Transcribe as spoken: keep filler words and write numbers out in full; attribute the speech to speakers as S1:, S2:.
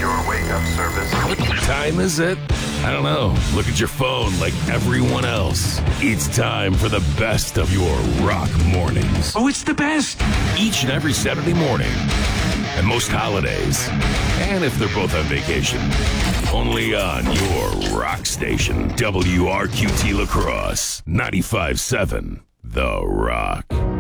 S1: your wake-up service.
S2: What time is it? I don't know. Look at your phone like everyone else. It's time for the best of your rock mornings.
S3: Oh, it's the best.
S2: Each and every Saturday morning. And most holidays. And if they're both on vacation. Only on your rock station. W R Q T La Crosse. ninety-five point seven The Rock.